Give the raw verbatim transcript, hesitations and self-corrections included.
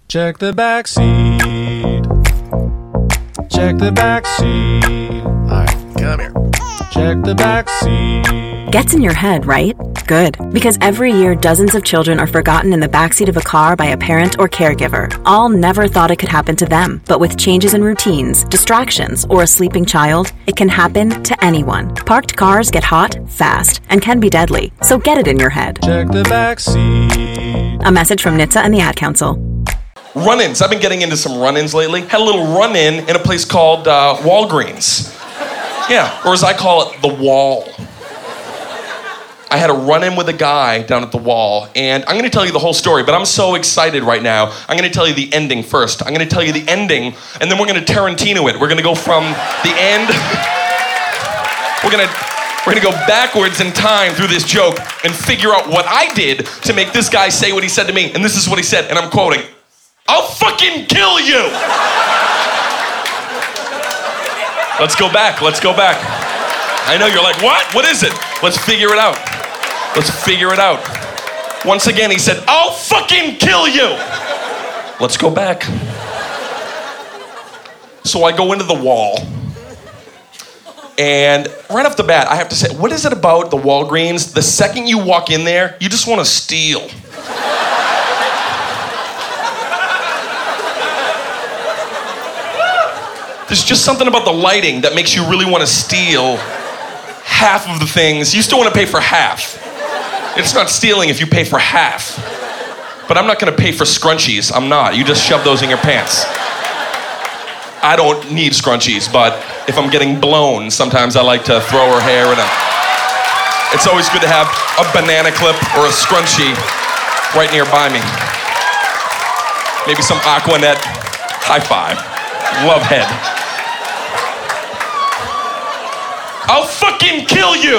Check the back seat. Check the back seat. All right, come here. Check the back seat. Gets in your head, right? Good. Because every year, dozens of children are forgotten in the backseat of a car by a parent or caregiver. All never thought it could happen to them. But with changes in routines, distractions, or a sleeping child, it can happen to anyone. Parked cars get hot, fast, and can be deadly. So get it in your head. Check the back seat. A message from N H T S A and the Ad Council. Run-ins. I've been getting into some run-ins lately. Had a little run-in in a place called uh, Walgreens. Yeah, or as I call it, the Wall. I had a run-in with a guy down at the Wall, and I'm going to tell you the whole story, but I'm so excited right now. I'm going to tell you the ending first. I'm going to tell you the ending, and then we're going to Tarantino it. We're going to go from the end. We're going to we're going to go backwards in time through this joke and figure out what I did to make this guy say what he said to me. And this is what he said, and I'm quoting, "I'll fucking kill you." Let's go back. Let's go back. I know you're like, what? What is it? Let's figure it out. Let's figure it out. Once again, he said, "I'll fucking kill you." Let's go back. So I go into the Wall. And right off the bat, I have to say, what is it about the Walgreens? The second you walk in there, you just want to steal. There's just something about the lighting that makes you really want to steal half of the things. You still want to pay for half. It's not stealing if you pay for half. But I'm not going to pay for scrunchies. I'm not. You just shove those in your pants. I don't need scrunchies, but if I'm getting blown, sometimes I like to throw her hair in a... It's always good to have a banana clip or a scrunchie right nearby me. Maybe some Aquanet. High five. Love head. I'll fucking kill you!